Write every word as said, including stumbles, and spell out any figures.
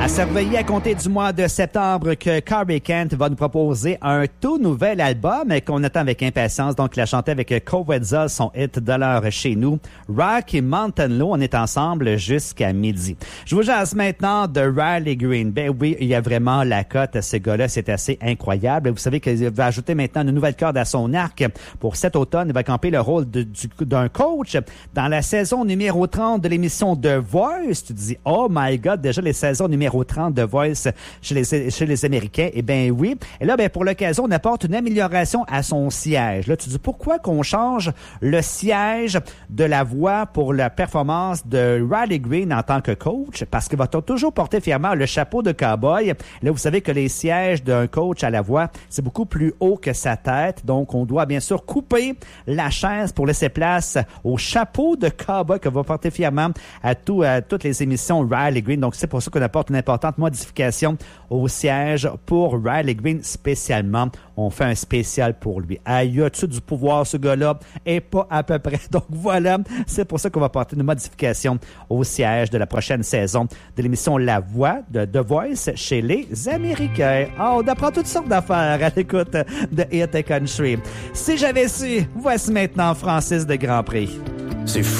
À surveiller à compter du mois de septembre que Carrie Kent va nous proposer un tout nouvel album qu'on attend avec impatience. Donc, il a chanté avec Covezza, son hit de l'heure chez nous. Rock et Mountain Low, on est ensemble jusqu'à midi. Je vous jase maintenant de Riley Green. Ben oui, il y a vraiment la cote. Ce gars-là, c'est assez incroyable. Vous savez qu'il va ajouter maintenant une nouvelle corde à son arc. Pour cet automne, il va camper le rôle de, du, d'un coach dans la saison numéro trente de l'émission The Voice. Tu te dis, oh my God, déjà les saisons numéro trente de Voice chez les, chez les Américains. Eh bien oui. Et là, ben pour l'occasion, on apporte une amélioration à son siège. Là, tu dis pourquoi qu'on change le siège de la voix pour la performance de Riley Green en tant que coach? Parce qu'il va toujours porter fièrement le chapeau de cowboy. Là, vous savez que les sièges d'un coach à la voix, c'est beaucoup plus haut que sa tête. Donc, on doit bien sûr couper la chaise pour laisser place au chapeau de cowboy que va porter fièrement à, tout, à toutes les émissions Riley Green. Donc, c'est pour ça qu'on apporte une importante modification au siège pour Riley Green spécialement. On fait un spécial pour lui. Aïe, as-tu du pouvoir, ce gars-là? Et pas à peu près. Donc voilà, c'est pour ça qu'on va apporter une modification au siège de la prochaine saison de l'émission La Voix de The Voice chez les Américains. Ah, on apprend toutes sortes d'affaires à l'écoute de Hit Country. Si j'avais su, voici maintenant Francis de Grand Prix.